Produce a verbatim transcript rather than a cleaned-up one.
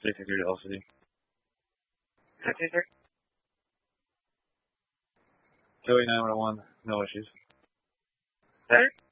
three fifty velocity. Fifty three. Joey nine one one, no issues. Better?